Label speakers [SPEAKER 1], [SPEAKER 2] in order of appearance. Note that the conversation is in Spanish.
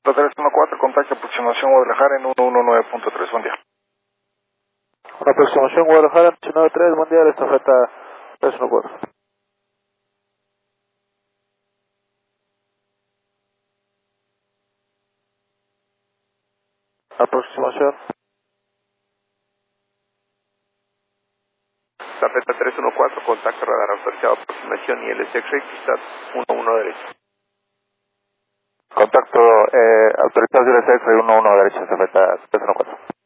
[SPEAKER 1] 314, contacto aproximación Guadalajara en 119.3, buen día.
[SPEAKER 2] Una aproximación Guadalajara 893, buen día, estafeta 314. Aproximación.
[SPEAKER 3] Estafeta 314, contacto radar autorizado, aproximación ILSX, rectitud 11 derecho.
[SPEAKER 2] Contacto autorizado ILSX 11 derecha, estafeta 314.